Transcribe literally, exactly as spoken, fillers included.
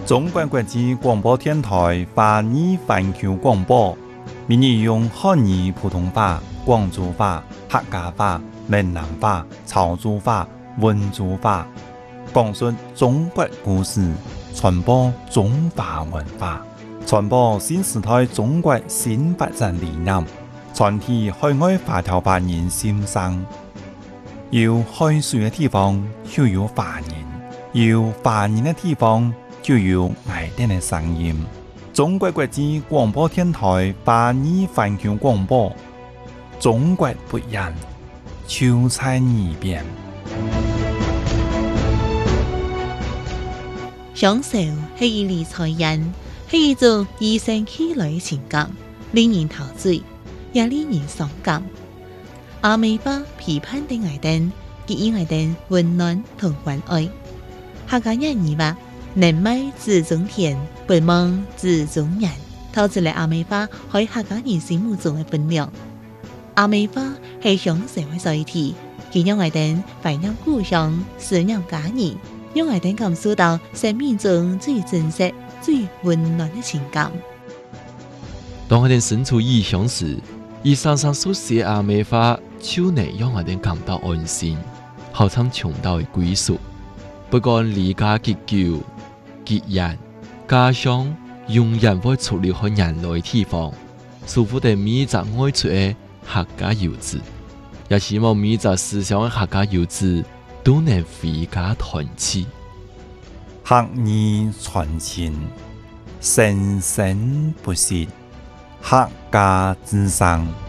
中国国际广播电台华语环球广播，每日用汉语普通话、广州话、客家话、闽南话、潮州话、温州话，讲述中国故事，传播中华文化，传播新时代中国新发展理念，传递海外华侨华人心声。有海水的地方就有华人，有华人的地方就有爱人的声音。中国国际广播电台华语环球广播，中国不一样，就在耳边。 享受是一理财人，是一种与生俱來嘅情感，令人陶醉，也令人傷感。阿美巴批判的愛人，給予愛人溫暖同關愛。客家人語話：人美自中田，不忘自中人，透出嚟阿美巴喺客家人心目中嘅分量。阿美巴係享受嘅載體，佢讓愛人懷念故鄉，思念家人，讓愛人感受到生命中最真實、最溫暖嘅情感。 當我哋身處異鄉時，以常常書寫阿美話，就能讓我哋感到安心，好像重到嘅歸屬。不管離家結久、結人，家鄉永遠會出離開人類地方，舒服地每隻愛出嘅客家遊子，也希望每隻思鄉嘅客家遊子都能回家團聚。 客語傳情，生生不息，客家之聲。